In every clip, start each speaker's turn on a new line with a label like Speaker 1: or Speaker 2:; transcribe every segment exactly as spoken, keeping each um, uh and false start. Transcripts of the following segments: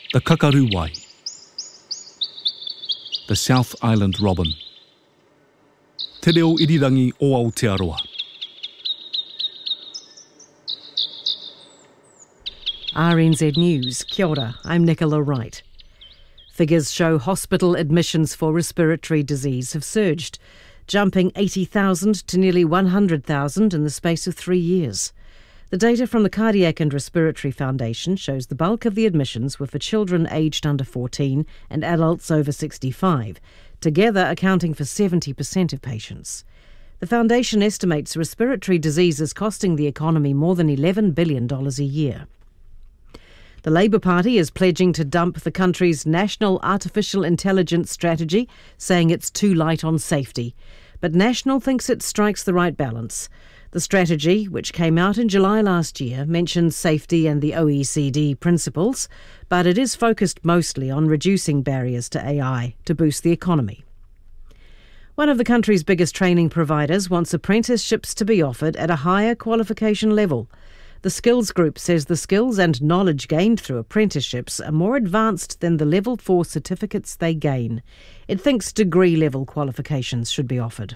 Speaker 1: the kakaruwai, the South Island robin, te reo irirangi o Aotearoa.
Speaker 2: R N Z News, kia ora, I'm Nicola Wright. Figures show hospital admissions for respiratory disease have surged, jumping eighty thousand to nearly one hundred thousand in the space of three years. The data from the Cardiac and Respiratory Foundation shows the bulk of the admissions were for children aged under fourteen and adults over sixty-five, together accounting for seventy percent of patients. The foundation estimates respiratory disease is costing the economy more than eleven billion dollars a year. The Labour Party is pledging to dump the country's National Artificial Intelligence Strategy, saying it's too light on safety. But National thinks it strikes the right balance. The strategy, which came out in July last year, mentions safety and the O E C D principles, but it is focused mostly on reducing barriers to A I to boost the economy. One of the country's biggest training providers wants apprenticeships to be offered at a higher qualification level. The Skills Group says the skills and knowledge gained through apprenticeships are more advanced than the Level four certificates they gain. It thinks degree-level qualifications should be offered.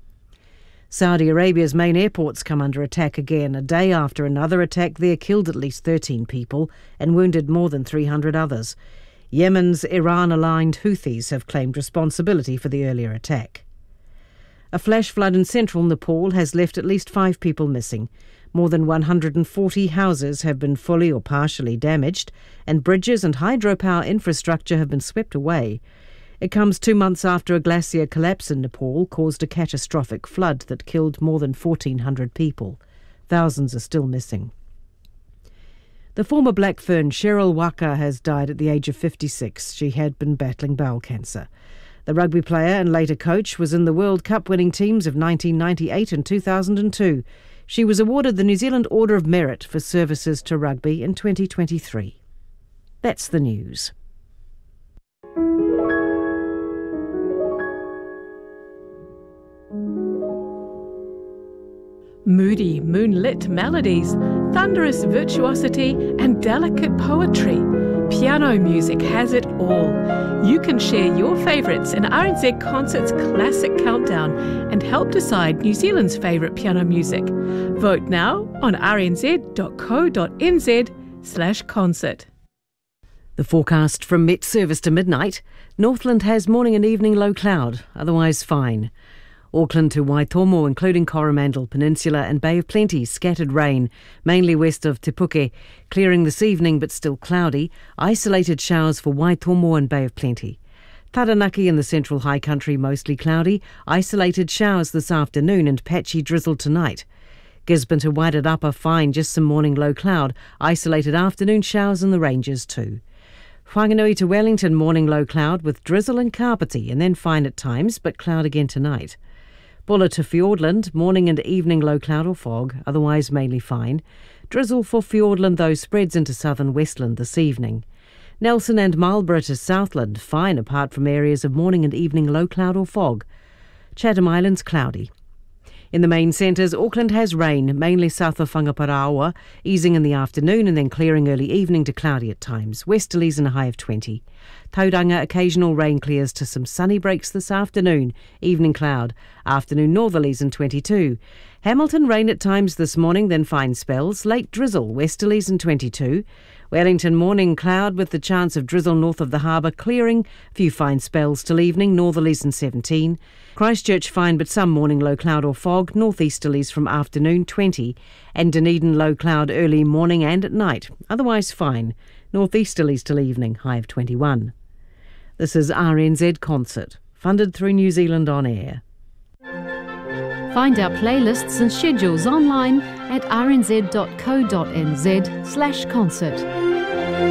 Speaker 2: Saudi Arabia's main airports come under attack again, a day after another attack there killed at least thirteen people and wounded more than three hundred others. Yemen's Iran-aligned Houthis have claimed responsibility for the earlier attack. A flash flood in central Nepal has left at least five people missing. More than one hundred forty houses have been fully or partially damaged, and bridges and hydropower infrastructure have been swept away. It comes two months after a glacier collapse in Nepal caused a catastrophic flood that killed more than fourteen hundred people. Thousands are still missing. The former Black Fern Cheryl Waka has died at the age of fifty-six. She had been battling bowel cancer. The rugby player and later coach was in the World Cup winning teams of nineteen ninety-eight and two thousand two. She was awarded the New Zealand Order of Merit for services to rugby in twenty twenty-three. That's the news.
Speaker 3: Moody, moonlit melodies, thunderous virtuosity and delicate poetry. Piano music has it all. You can share your favourites in R N Z Concert's Classic Countdown and help decide New Zealand's favourite piano music. Vote now on rnz.co.nz slash concert.
Speaker 2: The forecast from Met Service to midnight. Northland has morning and evening low cloud, otherwise fine. Auckland to Waitomo, including Coromandel Peninsula and Bay of Plenty, scattered rain, mainly west of Te Puke, clearing this evening but still cloudy, isolated showers for Waitomo and Bay of Plenty. Taranaki in the central high country, mostly cloudy, isolated showers this afternoon and patchy drizzle tonight. Gisborne to Wairarapa, fine, just some morning low cloud, isolated afternoon showers in the ranges too. Whanganui to Wellington, morning low cloud with drizzle and carpety and then fine at times, but cloud again tonight. Bulla to Fiordland, morning and evening low cloud or fog, otherwise mainly fine. Drizzle for Fiordland though spreads into southern Westland this evening. Nelson and Marlborough to Southland, fine apart from areas of morning and evening low cloud or fog. Chatham Islands cloudy. In the main centres, Auckland has rain, mainly south of Whangaparaoa, easing in the afternoon and then clearing early evening to cloudy at times. Westerlies and a high of twenty. Tauranga, occasional rain clears to some sunny breaks this afternoon. Evening cloud. Afternoon northerlies and twenty-two. Hamilton, rain at times this morning, then fine spells. Late drizzle, westerlies and twenty-two. Wellington, morning cloud with the chance of drizzle north of the harbour, clearing. Few fine spells till evening, northerlies and seventeen. Christchurch, fine but some morning low cloud or fog, northeasterlies from afternoon, twenty. And Dunedin, low cloud early morning and at night, otherwise fine. Northeasterlies till evening, high of twenty-one. This is R N Z Concert, funded through New Zealand On Air.
Speaker 4: Find our playlists and schedules online at rnz.co.nz slash concert.